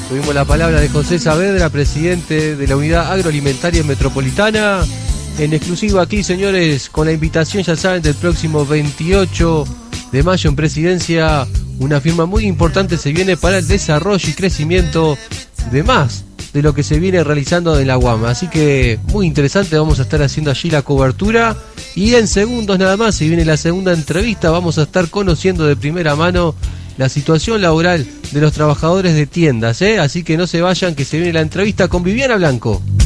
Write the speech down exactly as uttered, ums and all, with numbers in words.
Tuvimos la palabra de José Saavedra, presidente de la Unidad Agroalimentaria Metropolitana. En exclusiva aquí, señores, con la invitación, ya saben, del próximo veintiocho de mayo en Presidencia, una firma muy importante se viene para el desarrollo y crecimiento de más de lo que se viene realizando en la U A M. Así que muy interesante, vamos a estar haciendo allí la cobertura y en segundos nada más, si viene la segunda entrevista, vamos a estar conociendo de primera mano la situación laboral de los trabajadores de tiendas, ¿eh? Así que no se vayan, que se viene la entrevista con Viviana Blanco.